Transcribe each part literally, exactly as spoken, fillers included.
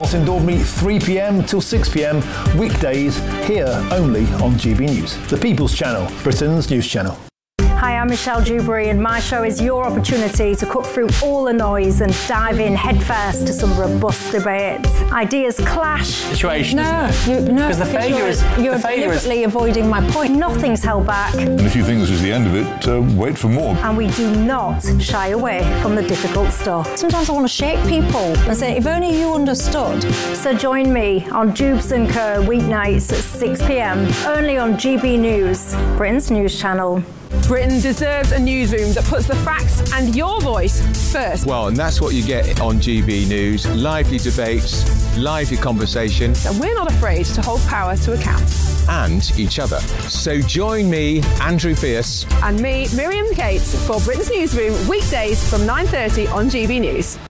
in Dordream, three p.m. till six p.m. weekdays, here only on G B News, the People's Channel, Britain's news channel. Hi, I'm Michelle Dewberry, and my show is your opportunity to cut through all the noise and dive in headfirst to some robust debates. Ideas clash. Situation. No, you, no, because the failure you're, is you're the failure deliberately is... avoiding my point. Nothing's held back. And if you think this is the end of it, uh, wait for more. And we do not shy away from the difficult stuff. Sometimes I want to shake people and say, if only you understood. So join me on Jubes and Co weeknights at six p.m. only on G B News, Britain's news channel. Britain deserves a newsroom that puts the facts and your voice first. Well, and that's what you get on G B News. Lively debates, lively conversation. And we're not afraid to hold power to account. And each other. So join me, Andrew Pierce. And me, Miriam Cates, for Britain's Newsroom, weekdays from nine thirty on G B News.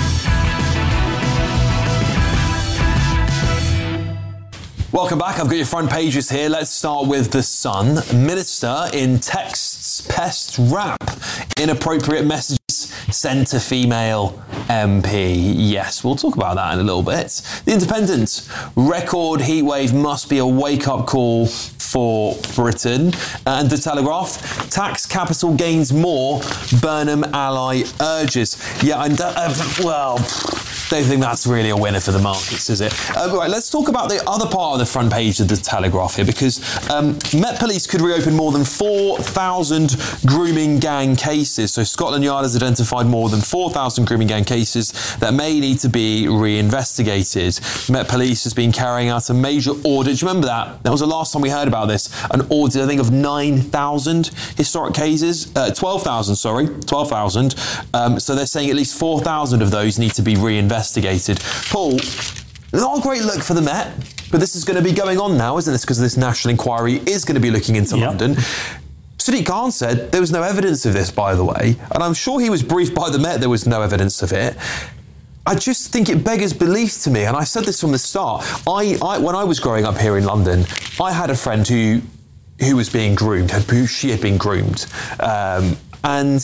Welcome back. I've got your front pages here. Let's start with The Sun. Minister in texts pest rap. Inappropriate messages sent to female M P. Yes, we'll talk about that in a little bit. The Independent. Record heatwave must be a wake-up call for Britain. And The Telegraph. Tax capital gains more. Burnham ally urges. Yeah, and uh, well... don't think that's really a winner for the markets, is it? Uh, right, let's talk about the other part of the front page of the Telegraph here, because um, Met Police could reopen more than four thousand grooming gang cases. So Scotland Yard has identified more than four thousand grooming gang cases that may need to be reinvestigated. Met Police has been carrying out a major audit. Do you remember that? That was the last time we heard about this. An audit, I think, of nine thousand historic cases. Uh, twelve thousand, sorry. twelve thousand. Um, so they're saying at least four thousand of those need to be reinvestigated. Investigated. Paul, not a great look for the Met, but this is going to be going on now, isn't it? Because this national inquiry is going to be looking into yep. London. Sadiq Khan said there was no evidence of this, by the way, and I'm sure he was briefed by the Met there was no evidence of it. I just think it beggars belief to me, and I said this from the start. I, I when I was growing up here in London, I had a friend who who was being groomed, who she had been groomed, um, and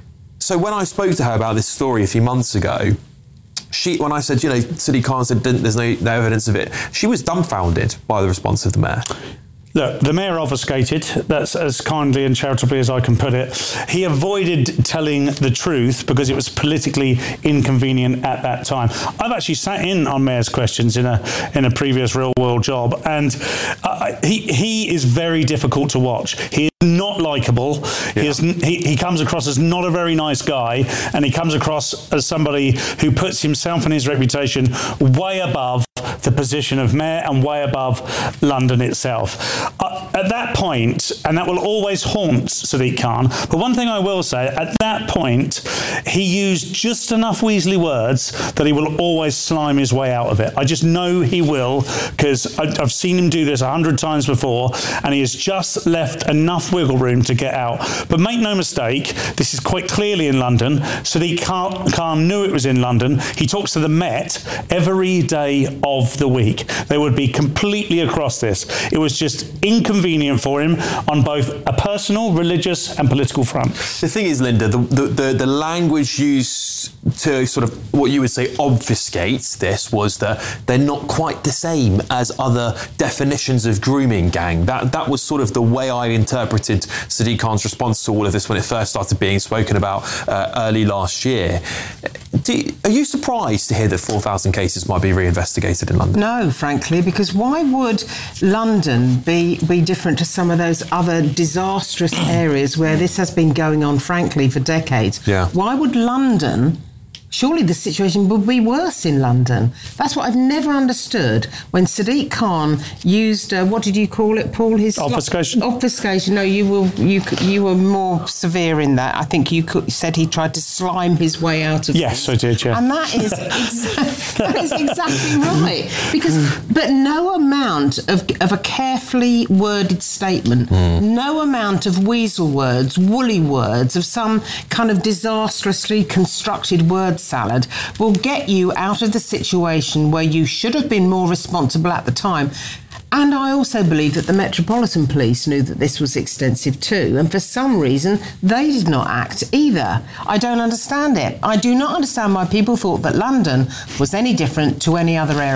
so when I spoke to her about this story a few months ago, She, when I said, you know, Sadiq Khan said there's no, no evidence of it, she was dumbfounded by the response of the mayor. Look, the mayor obfuscated. That's as kindly and charitably as I can put it. He avoided telling the truth because it was politically inconvenient at that time. I've actually sat in on Mayor's Questions in a in a previous real world job, and uh, he he is very difficult to watch. He is not likable. Yeah. He, is, he he comes across as not a very nice guy, and he comes across as somebody who puts himself and his reputation way above the position of mayor and way above London itself. Uh, at that point, and that will always haunt Sadiq Khan, but one thing I will say, at that point, he used just enough Weasley words that he will always slime his way out of it. I just know he will, because I've seen him do this a hundred times before, and he has just left enough wiggle room to get out. But make no mistake, this is quite clearly in London. Sadiq Khan knew it was in London. He talks to the Met every day of the week. They would be completely across this. It was just inconvenient for him on both a personal, religious and political front. The thing is, Linda, the, the, the, the language used to sort of what you would say obfuscate this was that they're not quite the same as other definitions of grooming gang. That that was sort of the way I interpreted Sadiq Khan's response to all of this when it first started being spoken about uh, early last year. Do, are you surprised to hear that four thousand cases might be reinvestigated in London? No, frankly, because why would London be, be different to some of those other disastrous areas where this has been going on, frankly, for decades? Yeah. Why would London... Surely the situation would be worse in London. That's what I've never understood. When Sadiq Khan used, uh, what did you call it, Paul? His obfuscation. Obfuscation. No, you were you you were more severe in that. I think you could, said he tried to slime his way out of. Yes, this. I did. Yeah. And that is exa- that is exactly right. Because, but no amount of of a carefully worded statement, mm. no amount of weasel words, woolly words, of some kind of disastrously constructed word salad will get you out of the situation where you should have been more responsible at the time. And I also believe that the Metropolitan Police knew that this was extensive too, and for some reason they did not act either. I don't understand it. I do not understand why people thought that London was any different to any other area.